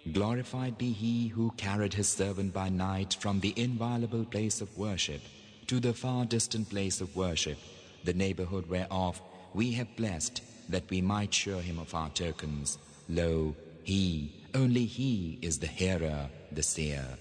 Glorified be He who carried His servant by night from the inviolable place of worship to the far distant place of worship, the neighborhood whereof we have blessed, that we might show him of our tokens. Lo, He, only He is the hearer, the seer.